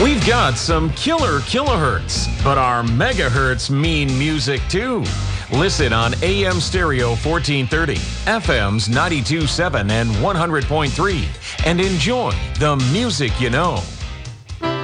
We've got some killer kilohertz, but our megahertz mean music too. Listen on AM stereo 1430, FM's 92.7 and 100.3, and enjoy the music you know.